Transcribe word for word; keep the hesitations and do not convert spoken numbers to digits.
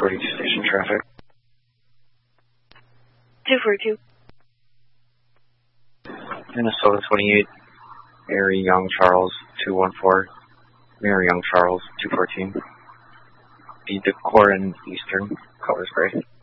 forty-two station traffic. two forty-two. Minnesota twenty-eight, Mary Young Charles, two one four. Mary Young Charles, two fourteen. The Decorin Eastern, colors gray.